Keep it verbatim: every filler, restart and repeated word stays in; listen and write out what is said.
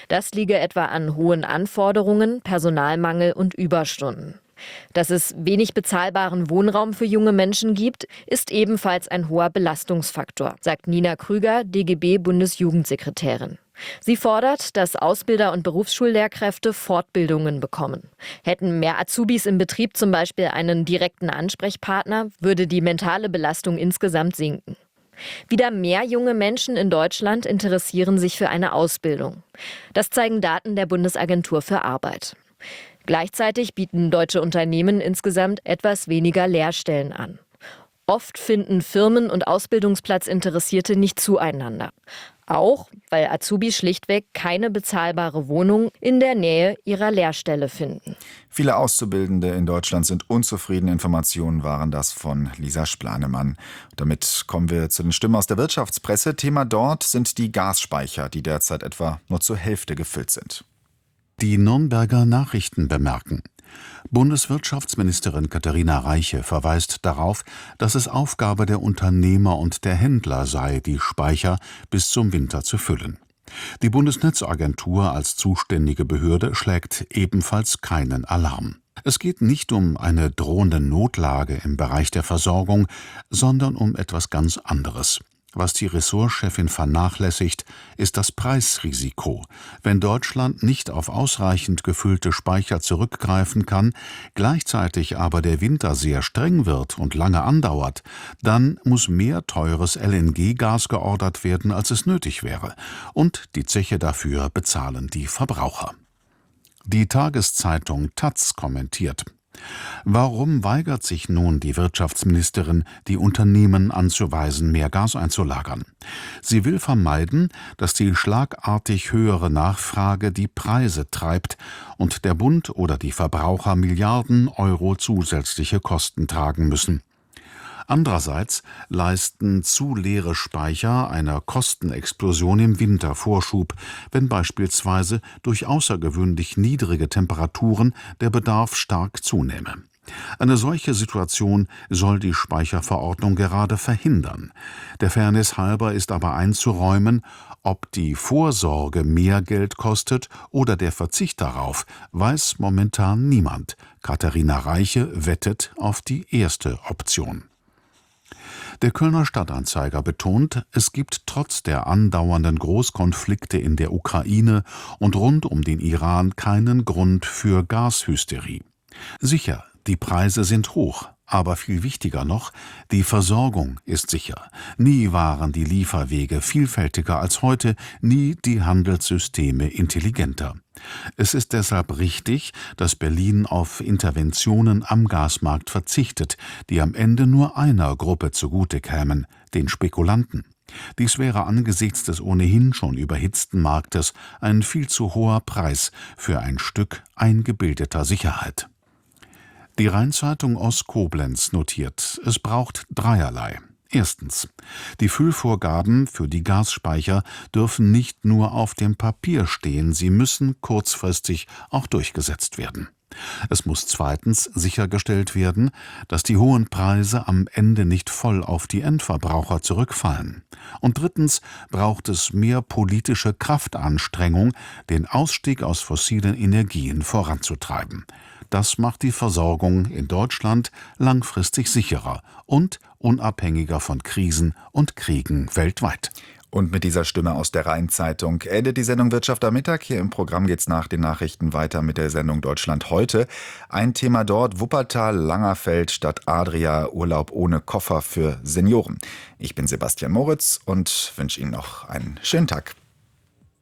Das liege etwa an hohen Anforderungen, Personalmangel und Überstunden. Dass es wenig bezahlbaren Wohnraum für junge Menschen gibt, ist ebenfalls ein hoher Belastungsfaktor, sagt Nina Krüger, D G B-Bundesjugendsekretärin. Sie fordert, dass Ausbilder und Berufsschullehrkräfte Fortbildungen bekommen. Hätten mehr Azubis im Betrieb zum Beispiel einen direkten Ansprechpartner, würde die mentale Belastung insgesamt sinken. Wieder mehr junge Menschen in Deutschland interessieren sich für eine Ausbildung. Das zeigen Daten der Bundesagentur für Arbeit. Gleichzeitig bieten deutsche Unternehmen insgesamt etwas weniger Lehrstellen an. Oft finden Firmen und Ausbildungsplatzinteressierte nicht zueinander. Auch, weil Azubis schlichtweg keine bezahlbare Wohnung in der Nähe ihrer Lehrstelle finden. Viele Auszubildende in Deutschland sind unzufrieden. Informationen waren das von Lisa Splanemann. Damit kommen wir zu den Stimmen aus der Wirtschaftspresse. Thema dort sind die Gasspeicher, die derzeit etwa nur zur Hälfte gefüllt sind. Die Nürnberger Nachrichten bemerken: Bundeswirtschaftsministerin Katharina Reiche verweist darauf, dass es Aufgabe der Unternehmer und der Händler sei, die Speicher bis zum Winter zu füllen. Die Bundesnetzagentur als zuständige Behörde schlägt ebenfalls keinen Alarm. Es geht nicht um eine drohende Notlage im Bereich der Versorgung, sondern um etwas ganz anderes. Was die Ressortchefin vernachlässigt, ist das Preisrisiko. Wenn Deutschland nicht auf ausreichend gefüllte Speicher zurückgreifen kann, gleichzeitig aber der Winter sehr streng wird und lange andauert, dann muss mehr teures L N G-Gas geordert werden, als es nötig wäre. Und die Zeche dafür bezahlen die Verbraucher. Die Tageszeitung taz kommentiert: Warum weigert sich nun die Wirtschaftsministerin, die Unternehmen anzuweisen, mehr Gas einzulagern? Sie will vermeiden, dass die schlagartig höhere Nachfrage die Preise treibt und der Bund oder die Verbraucher Milliarden Euro zusätzliche Kosten tragen müssen. Andererseits leisten zu leere Speicher einer Kostenexplosion im Winter Vorschub, wenn beispielsweise durch außergewöhnlich niedrige Temperaturen der Bedarf stark zunehme. Eine solche Situation soll die Speicherverordnung gerade verhindern. Der Fairness halber ist aber einzuräumen, ob die Vorsorge mehr Geld kostet oder der Verzicht darauf, weiß momentan niemand. Katharina Reiche wettet auf die erste Option. Der Kölner Stadtanzeiger betont, es gibt trotz der andauernden Großkonflikte in der Ukraine und rund um den Iran keinen Grund für Gashysterie. Sicher, die Preise sind hoch, aber viel wichtiger noch, die Versorgung ist sicher. Nie waren die Lieferwege vielfältiger als heute, nie die Handelssysteme intelligenter. Es ist deshalb richtig, dass Berlin auf Interventionen am Gasmarkt verzichtet, die am Ende nur einer Gruppe zugute kämen, den Spekulanten. Dies wäre angesichts des ohnehin schon überhitzten Marktes ein viel zu hoher Preis für ein Stück eingebildeter Sicherheit. Die Rheinzeitung aus Koblenz notiert, es braucht dreierlei. Erstens: Die Füllvorgaben für die Gasspeicher dürfen nicht nur auf dem Papier stehen, sie müssen kurzfristig auch durchgesetzt werden. Es muss zweitens sichergestellt werden, dass die hohen Preise am Ende nicht voll auf die Endverbraucher zurückfallen. Und drittens braucht es mehr politische Kraftanstrengung, den Ausstieg aus fossilen Energien voranzutreiben. Das macht die Versorgung in Deutschland langfristig sicherer und unabhängiger von Krisen und Kriegen weltweit. Und mit dieser Stimme aus der Rheinzeitung endet die Sendung Wirtschaft am Mittag. Hier im Programm geht's nach den Nachrichten weiter mit der Sendung Deutschland heute. Ein Thema dort: Wuppertal, Langerfeld statt Adria, Urlaub ohne Koffer für Senioren. Ich bin Sebastian Moritz und wünsche Ihnen noch einen schönen Tag.